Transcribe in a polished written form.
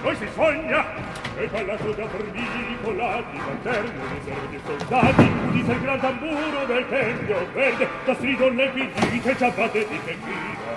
Poi si sogna e ballato da formicolati, lanterne, riserve soldati, udite il gran tamburo del tempio verde, da strido le pidite, ciabatte di tequila.